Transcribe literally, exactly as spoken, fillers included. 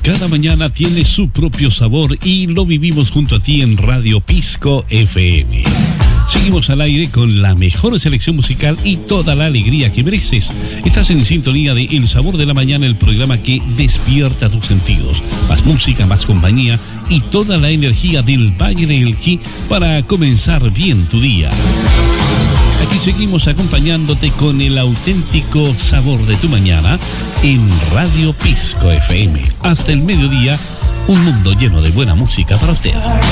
Cada mañana tiene su propio sabor y lo vivimos junto a ti en Radio Pisco F M. Seguimos al aire con la mejor selección musical y toda la alegría que mereces. Estás en sintonía de El Sabor de la Mañana, el programa que despierta tus sentidos. Más música, más compañía y toda la energía del Valle de Elqui para comenzar bien tu día. Aquí seguimos acompañándote con el auténtico sabor de tu mañana en Radio Pisco F M. Hasta el mediodía, un mundo lleno de buena música para usted.